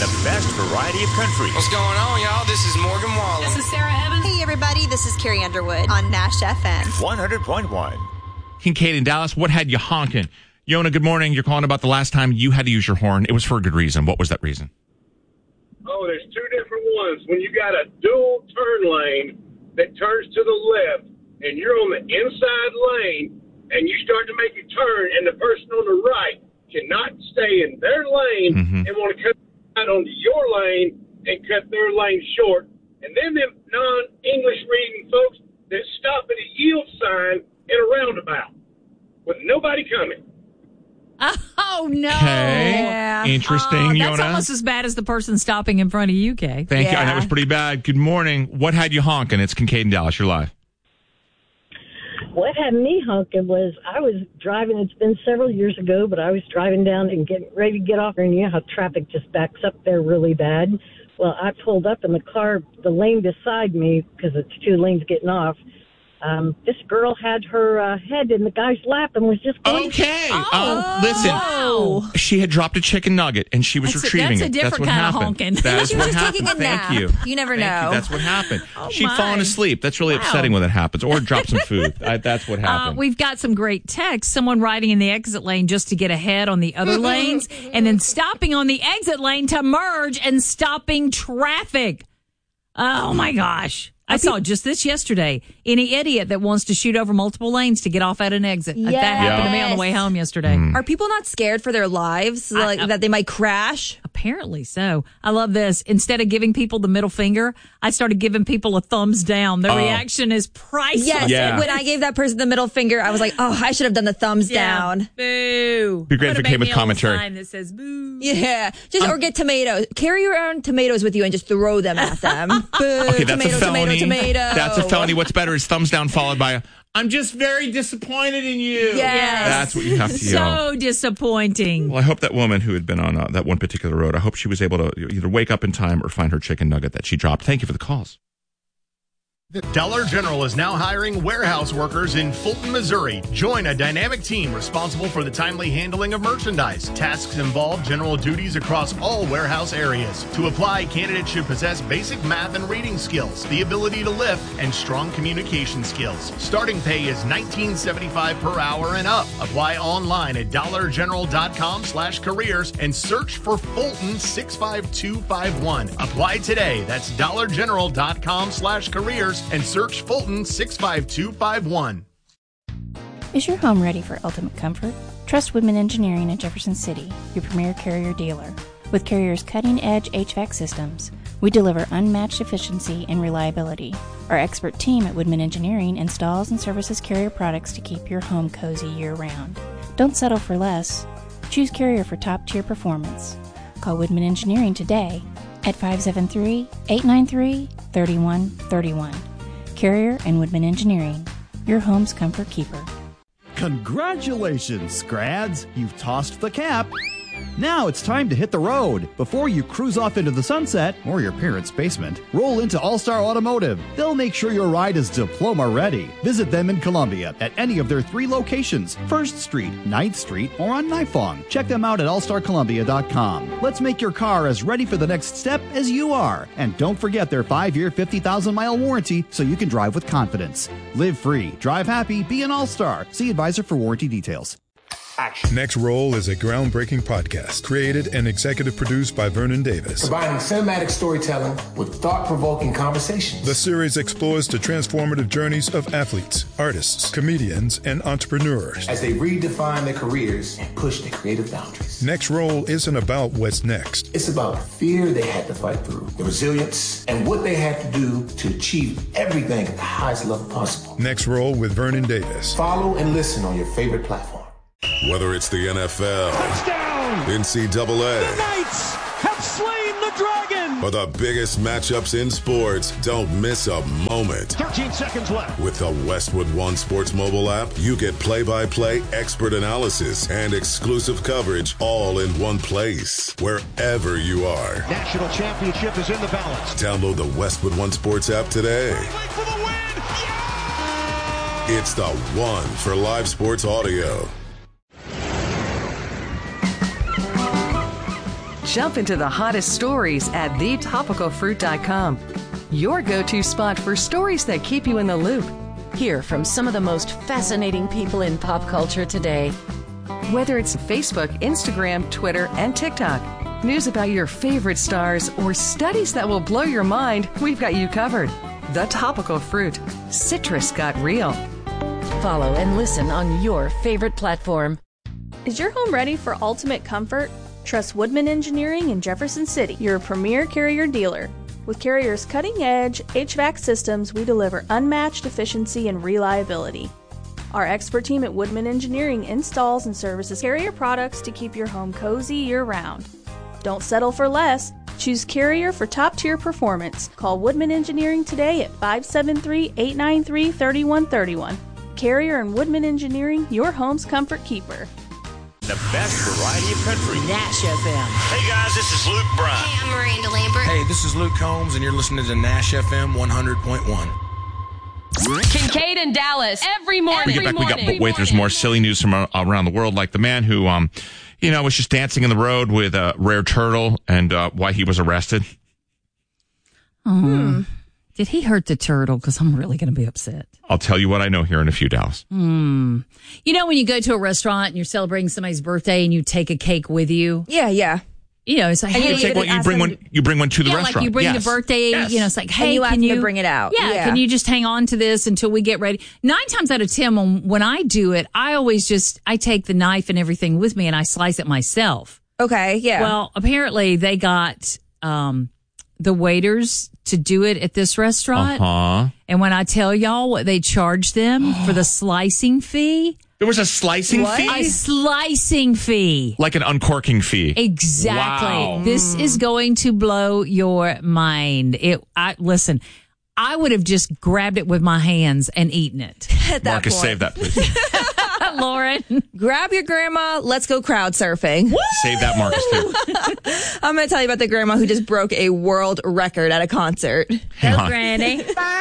the best variety of country. What's going on, y'all? This is Morgan Wallen. This is Sarah Evans. Hey, everybody. This is Carrie Underwood on Nash FM. 100.1. Kincaid in Dallas, what had you honking? Yona, good morning. You're calling about the last time you had to use your horn. It was for a good reason. What was that reason? Oh, there's two different ones. When you got a dual turn lane that turns to the left, and you're on the inside lane, and you start to make a turn, and the person on the right cannot stay in their lane and want to cut out onto your lane and cut their lane short. And then them non-English reading folks that stop at a yield sign in a roundabout with nobody coming. Oh, no. Okay. Yeah. Interesting, That's Yona. almost as bad as the person stopping in front of you, Kay. Thank you. And that was pretty bad. Good morning. What had you honking? It's Kincaid in Dallas. You're live. What had me honking was I was driving, it's been several years ago, but I was driving down and getting ready to get off, and you know how traffic just backs up there really bad. Well, I pulled up in the car, the lane beside me, because it's two lanes getting off. This girl had her head in the guy's lap and was just going. Okay. Listen, she had dropped a chicken nugget and she was retrieving that's it. a different That's what kind of happened. honking. That is She what was happened. taking a nap. Thank you. You never Thank know. you. That's what happened. She'd my. fallen asleep. That's really upsetting when that happens. Or dropped some food. That's what happened. We've got some great texts. Someone riding in the exit lane just to get ahead on the other lanes and then stopping on the exit lane to merge and stopping traffic. Oh, my gosh. I saw just this yesterday. Any idiot that wants to shoot over multiple lanes to get off at an exit. That happened to me on the way home yesterday. Are people not scared for their lives, that they might crash? Apparently so. I love this. Instead of giving people the middle finger, I started giving people a thumbs down. The reaction is priceless. Yes. Yeah. When I gave that person the middle finger, I was like, oh, I should have done the thumbs down. Boo. Be great if it came with commentary. Sign that says boo. Yeah. Or get tomatoes. Carry your own tomatoes with you and just throw them at them. Boo. Okay, that's tomato, a felony. Tomato. That's a felony. What's better is thumbs down followed by I'm just very disappointed in you. Yes. That's what you have to yell. So disappointing. Well, I hope that woman who had been on that one particular road, I hope she was able to either wake up in time or find her chicken nugget that she dropped. Thank you for the calls. Dollar General is now hiring warehouse workers in Fulton, Missouri. Join a dynamic team responsible for the timely handling of merchandise. Tasks involve general duties across all warehouse areas. To apply, candidates should possess basic math and reading skills, the ability to lift, and strong communication skills. Starting pay is $19.75 per hour and up. Apply online at dollargeneral.com/careers and search for Fulton 65251. Apply today. That's dollargeneral.com/careers and search Fulton 65251. Is your home ready for ultimate comfort? Trust Woodman Engineering in Jefferson City, your premier Carrier dealer. With Carrier's cutting-edge HVAC systems, we deliver unmatched efficiency and reliability. Our expert team at Woodman Engineering installs and services Carrier products to keep your home cozy year-round. Don't settle for less. Choose Carrier for top-tier performance. Call Woodman Engineering today at 573-893-3131. Carrier and Woodman Engineering, your home's comfort keeper. Congratulations, Scrads! You've tossed the cap. Now it's time to hit the road. Before you cruise off into the sunset or your parents' basement, roll into All-Star Automotive. They'll make sure your ride is diploma ready. Visit them in Columbia at any of their 3 locations, 1st Street, 9th Street, or on Nifong. Check them out at allstarcolumbia.com. Let's make your car as ready for the next step as you are. And don't forget their 5-year, 50,000-mile warranty so you can drive with confidence. Live free, drive happy, be an All-Star. See advisor for warranty details. Action. Next Roll is a groundbreaking podcast created and executive produced by Vernon Davis. Combining cinematic storytelling with thought-provoking conversations. The series explores the transformative journeys of athletes, artists, comedians, and entrepreneurs as they redefine their careers and push their creative boundaries. Next Roll isn't about what's next. It's about the fear they had to fight through, the resilience, and what they had to do to achieve everything at the highest level possible. Next Roll with Vernon Davis. Follow and listen on your favorite platform. Whether it's the NFL, touchdown, NCAA, the Knights have slain the dragon, or the biggest matchups in sports, don't miss a moment. 13 seconds left. With the Westwood One Sports mobile app, you get play-by-play expert analysis and exclusive coverage all in one place, wherever you are. National championship is in the balance. Download the Westwood One Sports app today. For the win. Yeah! It's the one for live sports audio. Jump into the hottest stories at thetopicalfruit.com. Your go-to spot for stories that keep you in the loop. Hear from some of the most fascinating people in pop culture today. Whether it's Facebook, Instagram, Twitter, and TikTok, news about your favorite stars, or studies that will blow your mind, we've got you covered. The Topical Fruit. Citrus got real. Follow and listen on your favorite platform. Is your home ready for ultimate comfort? Trust Woodman Engineering in Jefferson City, your premier Carrier dealer. With Carrier's cutting-edge HVAC systems, we deliver unmatched efficiency and reliability. Our expert team at Woodman Engineering installs and services Carrier products to keep your home cozy year-round. Don't settle for less. Choose Carrier for top-tier performance. Call Woodman Engineering today at 573-893-3131. Carrier and Woodman Engineering, your home's comfort keeper. The best variety of country. Nash FM. Hey guys, this is Luke Bryan. Hey, I'm Miranda Lambert. Hey, this is Luke Combs, and you're listening to Nash FM 100.1. Kincaid and Dallas every morning. But wait, there's more silly news from around the world, like the man who, was just dancing in the road with a rare turtle, and why he was arrested. Did he hurt the turtle? Because I'm really going to be upset. I'll tell you what I know here in a few, Dallas. You know when you go to a restaurant and you're celebrating somebody's birthday and you take a cake with you? Yeah. It's like, hey, you bring one to the restaurant. Like you bring the birthday, it's like, hey, and you ask them to bring it out. Yeah, can you just hang on to this until we get ready? 9 times out of 10, when I do it, I always I take the knife and everything with me and I slice it myself. Okay, yeah. Well, apparently they got the waiters to do it at this restaurant. And when I tell y'all what they charged them for the slicing fee. There was a slicing fee? A slicing fee. Like an uncorking fee. Exactly. Wow. This is going to blow your mind. Listen, I would have just grabbed it with my hands and eten it. Marcus, save that, please. Lauren. Grab your grandma. Let's go crowd surfing. Save that, Marcus, too. I'm going to tell you about the grandma who just broke a world record at a concert. Go, Granny.